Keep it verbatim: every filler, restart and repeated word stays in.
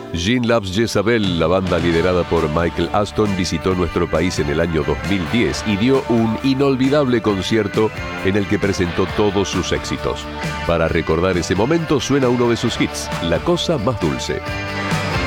Gene Loves Jezabel, la banda liderada por Michael Aston, visitó nuestro país en el año dos mil diez y dio un inolvidable concierto en el que presentó todos sus éxitos. Para recordar ese momento suena uno de sus hits, La cosa más dulce.